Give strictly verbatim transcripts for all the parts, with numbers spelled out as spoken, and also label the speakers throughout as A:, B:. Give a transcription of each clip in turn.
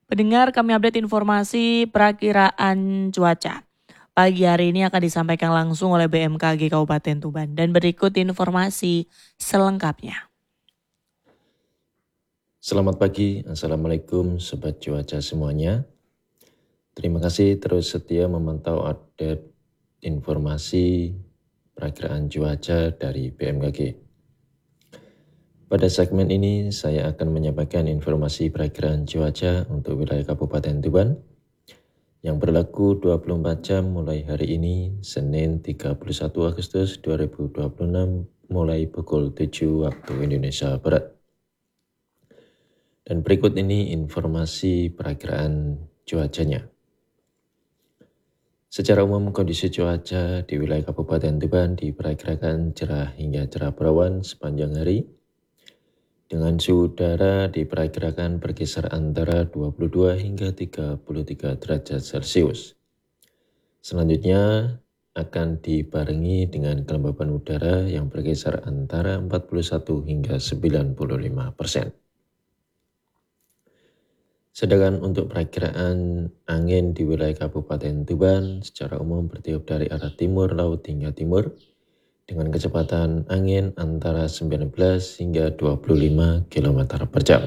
A: Pendengar, kami update informasi perakiraan cuaca. Pagi hari ini akan disampaikan langsung oleh B M K G Kabupaten Tuban. Dan berikut informasi selengkapnya.
B: Selamat pagi, Assalamualaikum Sobat Cuaca semuanya. Terima kasih terus setia memantau update informasi perakiraan cuaca dari B M K G. Pada segmen ini saya akan menyampaikan informasi perakiraan cuaca untuk wilayah Kabupaten Tuban yang berlaku dua puluh empat jam mulai hari ini, Senin tiga puluh satu Agustus dua ribu dua puluh enam, mulai pukul tujuh waktu Indonesia Barat. Dan berikut ini informasi perakiraan cuacanya. Secara umum kondisi cuaca di wilayah Kabupaten Tuban diperkirakan cerah hingga cerah berawan sepanjang hari, dengan suhu udara diperkirakan berkisar antara dua puluh dua hingga tiga puluh tiga derajat Celcius. Selanjutnya akan dibarengi dengan kelembapan udara yang berkisar antara empat puluh satu hingga sembilan puluh lima persen. Sedangkan untuk perakiraan angin di wilayah Kabupaten Tuban secara umum bertiup dari arah timur laut hingga timur dengan kecepatan angin antara sembilan belas hingga dua puluh lima kilometer per jam.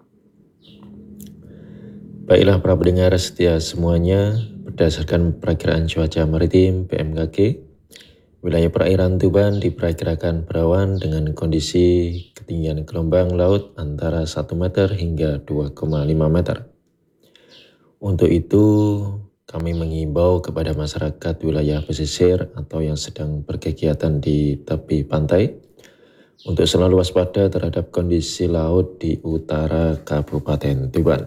B: Baiklah para pendengar setia semuanya, berdasarkan perakiraan cuaca maritim B M K G, wilayah perairan Tuban diperkirakan berawan dengan kondisi ketinggian gelombang laut antara satu meter hingga dua koma lima meter. Untuk itu, kami mengimbau kepada masyarakat wilayah pesisir atau yang sedang berkegiatan di tepi pantai untuk selalu waspada terhadap kondisi laut di utara Kabupaten Tuban.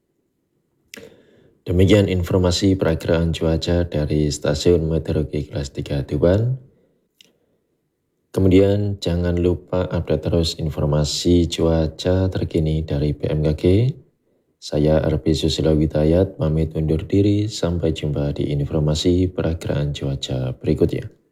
B: Demikian informasi perakiraan cuaca dari Stasiun Meteorologi Kelas tiga Tuban. Kemudian jangan lupa update terus informasi cuaca terkini dari B M K G. Saya Arfi Susilo Widayat pamit undur diri, sampai jumpa di informasi perakiraan cuaca berikutnya.